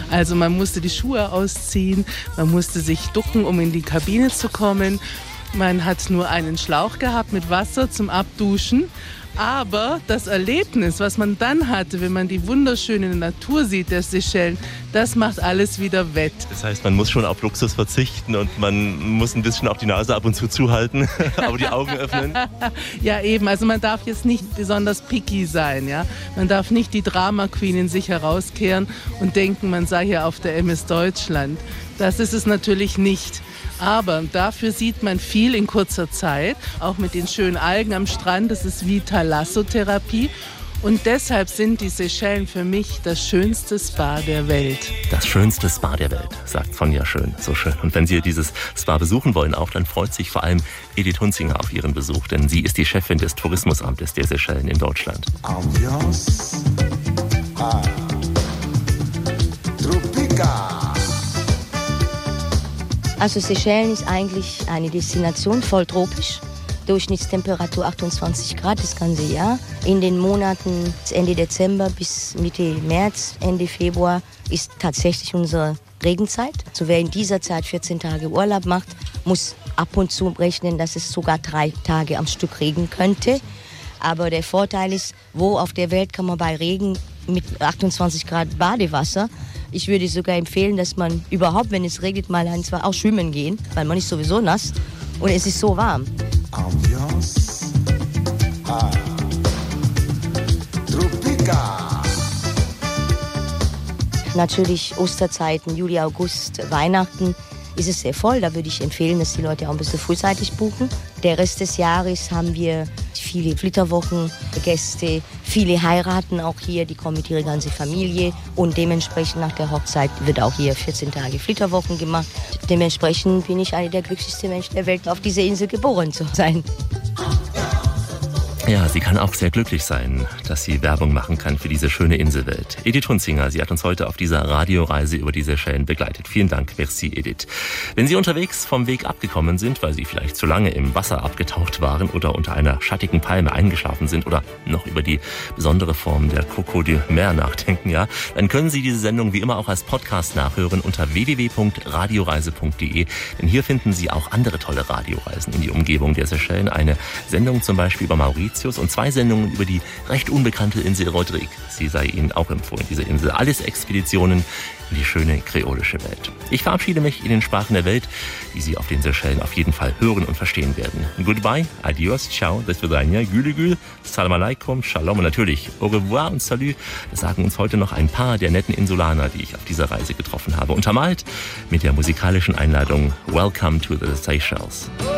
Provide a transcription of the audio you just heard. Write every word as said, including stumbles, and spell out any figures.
Also man musste die Schuhe ausziehen, man musste sich ducken, um in die Kabine zu kommen. Man hat nur einen Schlauch gehabt mit Wasser zum Abduschen. Aber das Erlebnis, was man dann hatte, wenn man die wunderschöne Natur sieht der Seychellen, das macht alles wieder wett. Das heißt, man muss schon auf Luxus verzichten und man muss ein bisschen auch die Nase ab und zu zuhalten, aber die Augen öffnen. Ja, eben. Also man darf jetzt nicht besonders picky sein. Ja? Man darf nicht die Drama Queen in sich herauskehren und denken, man sei hier auf der M S Deutschland. Das ist es natürlich nicht. Aber dafür sieht man viel in kurzer Zeit, auch mit den schönen Algen am Strand. Das ist wie Thalassotherapie. Und deshalb sind die Seychellen für mich das schönste Spa der Welt. Das schönste Spa der Welt, sagt Sonja Schön. So schön. Und wenn Sie dieses Spa besuchen wollen auch, dann freut sich vor allem Edith Hunzinger auf Ihren Besuch. Denn sie ist die Chefin des Tourismusamtes der Seychellen in Deutschland. Ambiance. Ah. Tropica. Also Seychellen ist eigentlich eine Destination voll tropisch. Durchschnittstemperatur achtundzwanzig Grad das ganze Jahr. In den Monaten Ende Dezember bis Mitte März, Ende Februar ist tatsächlich unsere Regenzeit. Also wer in dieser Zeit vierzehn Tage Urlaub macht, muss ab und zu rechnen, dass es sogar drei Tage am Stück regnen könnte. Aber der Vorteil ist, wo auf der Welt kann man bei Regen mit achtundzwanzig Grad Badewasser. Ich würde sogar empfehlen, dass man überhaupt, wenn es regnet, mal ein, zwei auch schwimmen gehen, weil man ist sowieso nass und es ist so warm. Ambiance. Ah. Tropica. Natürlich Osterzeiten, Juli, August, Weihnachten ist es sehr voll. Da würde ich empfehlen, dass die Leute auch ein bisschen frühzeitig buchen. Der Rest des Jahres haben wir viele Flitterwochen, Gäste, viele heiraten auch hier, die kommen mit ihrer ganzen Familie und dementsprechend nach der Hochzeit wird auch hier vierzehn Tage Flitterwochen gemacht. Dementsprechend bin ich einer der glücklichsten Menschen der Welt, auf dieser Insel geboren zu sein. Ja, sie kann auch sehr glücklich sein, dass sie Werbung machen kann für diese schöne Inselwelt. Edith Hunzinger, sie hat uns heute auf dieser Radioreise über die Seychellen begleitet. Vielen Dank, merci Edith. Wenn Sie unterwegs vom Weg abgekommen sind, weil Sie vielleicht zu lange im Wasser abgetaucht waren oder unter einer schattigen Palme eingeschlafen sind oder noch über die besondere Form der Coco de Mer nachdenken, ja, dann können Sie diese Sendung wie immer auch als Podcast nachhören unter w w w punkt radioreise punkt d e. Denn hier finden Sie auch andere tolle Radioreisen in die Umgebung der Seychellen. Eine Sendung zum Beispiel über Mauritius und zwei Sendungen über die recht unbekannte Insel Rodrigue. Sie sei Ihnen auch empfohlen, diese Insel. Alles Expeditionen in die schöne kreolische Welt. Ich verabschiede mich in den Sprachen der Welt, die Sie auf den Seychellen auf jeden Fall hören und verstehen werden. Goodbye, adios, ciao, das Vidania, Gülü Gül, Salam alaikum, Shalom und natürlich au revoir und salut. Das sagen uns heute noch ein paar der netten Insulaner, die ich auf dieser Reise getroffen habe. Untermalt mit der musikalischen Einladung Welcome to the Seychelles.